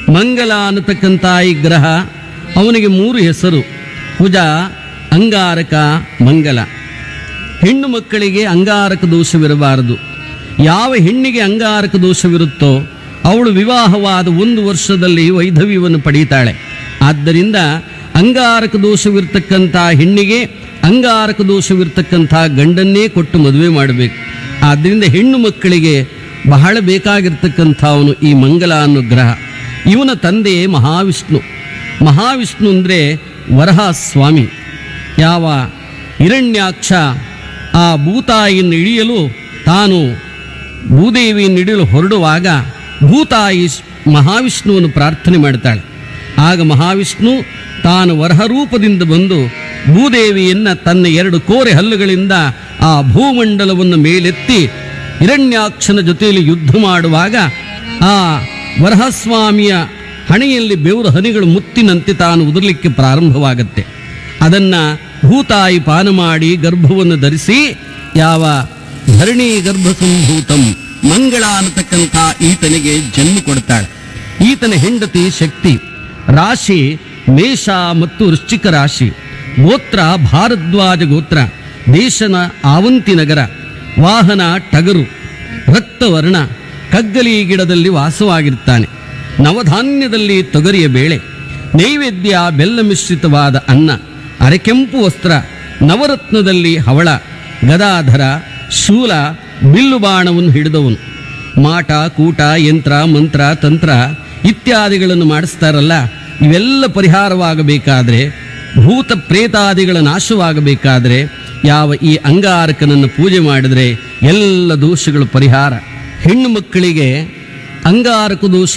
ಮಂಗಲ ಅನ್ನತಕ್ಕಂಥ ಈ ಗ್ರಹ, ಅವನಿಗೆ 3 ಹೆಸರು: ಕುಜ, ಅಂಗಾರಕ, ಮಂಗಲ. ಹೆಣ್ಣು ಮಕ್ಕಳಿಗೆ ಅಂಗಾರಕ ದೋಷವಿರಬಾರದು. ಯಾವ ಹೆಣ್ಣಿಗೆ ಅಂಗಾರಕ ದೋಷವಿರುತ್ತೋ ಅವಳು ವಿವಾಹವಾದ 1 ವರ್ಷದಲ್ಲಿ ವೈಧವ್ಯವನ್ನು ಪಡೀತಾಳೆ. ಆದ್ದರಿಂದ ಅಂಗಾರಕ ದೋಷವಿರ್ತಕ್ಕಂಥ ಹೆಣ್ಣಿಗೆ ಅಂಗಾರಕ ದೋಷವಿರ್ತಕ್ಕಂಥ ಗಂಡನ್ನೇ ಕೊಟ್ಟು ಮದುವೆ ಮಾಡಬೇಕು. ಆದ್ದರಿಂದ ಹೆಣ್ಣು ಮಕ್ಕಳಿಗೆ ಬಹಳ ಬೇಕಾಗಿರ್ತಕ್ಕಂಥವನು ಈ ಮಂಗಲ ಅನ್ನೋ ಗ್ರಹ. ಇವನ ತಂದೆ ಮಹಾವಿಷ್ಣು. ಮಹಾವಿಷ್ಣು ಅಂದರೆ ವರಹ ಸ್ವಾಮಿ. ಯಾವ ಹಿರಣ್ಯಾಕ್ಷ ಆ ಭೂತಾಯಿಯನ್ನು ಹಿಡಿಯಲು ತಾನು ಭೂದೇವಿಯನ್ನು ಹಿಡಿಯಲು ಹೊರಡುವಾಗ ಭೂತಾಯಿ ಮಹಾವಿಷ್ಣುವನ್ನು ಪ್ರಾರ್ಥನೆ ಮಾಡ್ತಾಳೆ. ಆಗ ಮಹಾವಿಷ್ಣು ತಾನು ವರಹರೂಪದಿಂದ ಬಂದು ಭೂದೇವಿಯನ್ನು ತನ್ನ 2 ಕೋರೆ ಹಲ್ಲುಗಳಿಂದ ಆ ಭೂಮಂಡಲವನ್ನು ಮೇಲೆತ್ತಿ ಹಿರಣ್ಯಾಕ್ಷನ ಜೊತೆಯಲ್ಲಿ ಯುದ್ಧ ಮಾಡುವಾಗ ಆ ವರಹಸ್ವಾಮಿಯ ಹಣೆಯಲ್ಲಿ ಬೆವರು ಹನಿಗಳು ಮುತ್ತಿನಂತೆ ತಾನು ಉದುರಲಿಕ್ಕೆ ಪ್ರಾರಂಭವಾಗುತ್ತೆ. ಅದನ್ನು ಭೂತಾಯಿ ಪಾನ ಮಾಡಿ ಗರ್ಭವನ್ನು ಧರಿಸಿ ಯಾವ ಧರಣಿ ಗರ್ಭ ಸಂಭೂತಂ ಮಂಗಳ ಅನ್ನತಕ್ಕಂಥ ಈತನಿಗೆ ಜನ್ಮ ಕೊಡ್ತಾಳೆ. ಈತನ ಹೆಂಡತಿ ಶಕ್ತಿ. ರಾಶಿ ಮೇಷ ಮತ್ತು ವೃಶ್ಚಿಕ ರಾಶಿ. ಗೋತ್ರ ಭಾರದ್ವಾಜ ಗೋತ್ರ. ದೇಶನ ಆವಂತಿ ನಗರ. ವಾಹನ ಟಗರು. ರಕ್ತವರ್ಣ. ಕಗ್ಗಲಿ ಗಿಡದಲ್ಲಿ ವಾಸವಾಗಿರ್ತಾನೆ. ನವಧಾನ್ಯದಲ್ಲಿ ತೊಗರಿಯ ಬೇಳೆ. ನೈವೇದ್ಯ ಬೆಲ್ಲ ಮಿಶ್ರಿತವಾದ ಅನ್ನ. ಅರೆಕೆಂಪು ವಸ್ತ್ರ. ನವರತ್ನದಲ್ಲಿ ಹವಳ. ಗದಾಧರ. ಶೂಲ ಬಿಲ್ಲು ಬಾಣವನ್ನು ಹಿಡಿದವನು. ಮಾಟ ಕೂಟ ಯಂತ್ರ ಮಂತ್ರ ತಂತ್ರ ಇತ್ಯಾದಿಗಳನ್ನು ಮಾಡಿಸ್ತಾರಲ್ಲ, ಇವೆಲ್ಲ ಪರಿಹಾರವಾಗಬೇಕಾದ್ರೆ, ಭೂತ ಪ್ರೇತಾದಿಗಳ ನಾಶವಾಗಬೇಕಾದ್ರೆ ಯಾವ ಈ ಅಂಗಾರಕನನ್ನು ಪೂಜೆ ಮಾಡಿದರೆ ಎಲ್ಲ ದೋಷಗಳು ಪರಿಹಾರ. ಹೆಣ್ಣು ಮಕ್ಕಳಿಗೆ ಅಂಗಾರಕ ದೋಷ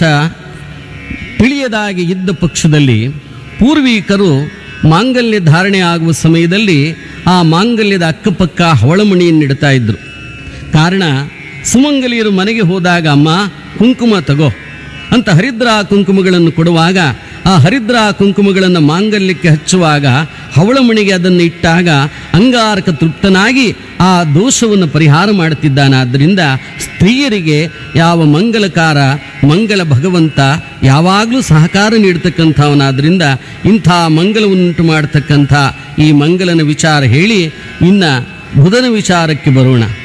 ತಿಳಿಯದಾಗಿ ಇದ್ದ ಪಕ್ಷದಲ್ಲಿ ಪೂರ್ವಿಕರು ಮಾಂಗಲ್ಯ ಧಾರಣೆ ಆಗುವ ಸಮಯದಲ್ಲಿ ಆ ಮಾಂಗಲ್ಯದ ಅಕ್ಕಪಕ್ಕ ಹವಳಮಣಿಯನ್ನು ಇಡ್ತಾ ಇದ್ರು. ಕಾರಣ, ಸುಮಂಗಲಿಯರು ಮನೆಗೆ ಹೋದಾಗ ಅಮ್ಮ ಕುಂಕುಮ ತಗೋ ಅಂತ ಹರಿದ್ರಾ ಕುಂಕುಮಗಳನ್ನು ಕೊಡುವಾಗ ಆ ಹರಿದ್ರಾ ಕುಂಕುಮಗಳನ್ನು ಮಾಂಗಲ್ಯಕ್ಕೆ ಹಚ್ಚುವಾಗ ಹವಳಮಣಿಗೆ ಅದನ್ನು ಇಟ್ಟಾಗ ಅಂಗಾರಕ ತೃಪ್ತನಾಗಿ ಆ ದೋಷವನ್ನು ಪರಿಹಾರ ಮಾಡುತ್ತಿದ್ದಾನೆ. ಆದ್ದರಿಂದ ಸ್ತ್ರೀಯರಿಗೆ ಯಾವ ಮಂಗಲಕಾರ ಮಂಗಲ ಭಗವಂತ ಯಾವಾಗಲೂ ಸಹಕಾರ ನೀಡ್ತಕ್ಕಂಥವನಾದ್ದರಿಂದ ಇಂಥ ಮಂಗಲವನ್ನುಂಟು ಮಾಡತಕ್ಕಂಥ ಈ ಮಂಗಲನ ವಿಚಾರ ಹೇಳಿ ಇನ್ನು ಬುಧನ ವಿಚಾರಕ್ಕೆ ಬರೋಣ.